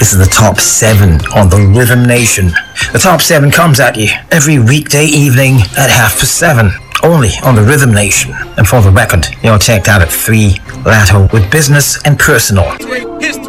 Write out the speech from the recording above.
This is the top 7 on the Rhythm Nation. The top 7 comes at you every weekday evening at 7:30, only on the Rhythm Nation. And for the record, you're checked out at 3 Lato with Business and Personal.